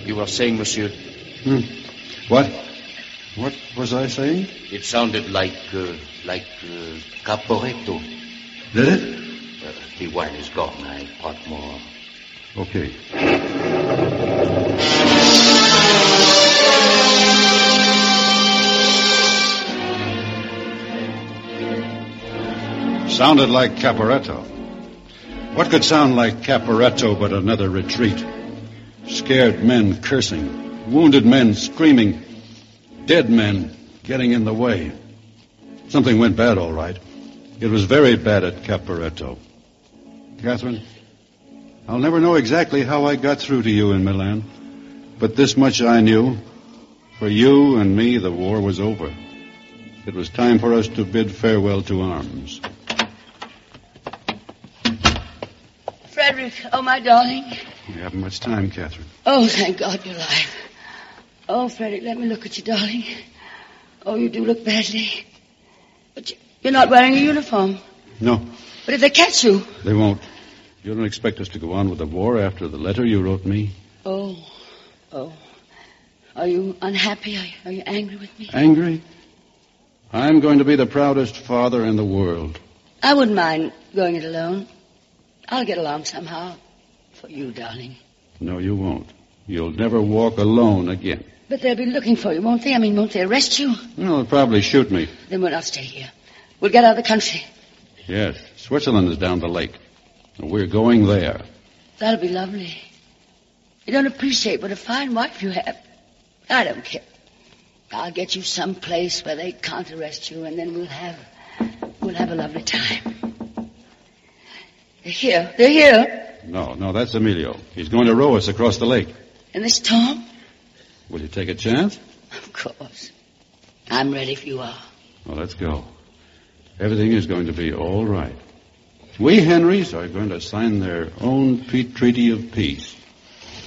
You were saying, monsieur? What? What was I saying? It sounded like Caporetto. Did it? The wine is gone. I brought more. Okay. Sounded like Caporetto. What could sound like Caporetto but another retreat? Scared men cursing, wounded men screaming, dead men getting in the way. Something went bad, all right. It was very bad at Caporetto. Catherine, I'll never know exactly how I got through to you in Milan, but this much I knew. For you and me, the war was over. It was time for us to bid farewell to arms. Frederick, oh, my darling. We haven't much time, Catherine. Oh, thank God you're alive. Oh, Frederick, let me look at you, darling. Oh, you do look badly. But you're not wearing a uniform. No. But if they catch you... They won't. You don't expect us to go on with the war after the letter you wrote me? Oh. Are you unhappy? Are you angry with me? Angry? I'm going to be the proudest father in the world. I wouldn't mind going it alone. I'll get along somehow. For you, darling. No, you won't. You'll never walk alone again. But they'll be looking for you, won't they? I mean, won't they arrest you? No, they'll probably shoot me. Then we'll not stay here. We'll get out of the country. Yes, Switzerland is down the lake. We're going there. That'll be lovely. You don't appreciate what a fine wife you have. I don't care. I'll get you some place where they can't arrest you, and then we'll have a lovely time. They're here. No, that's Emilio. He's going to row us across the lake. And this Tom? Will you take a chance? Of course. I'm ready if you are. Well, let's go. Everything is going to be all right. We Henrys are going to sign their own treaty of peace.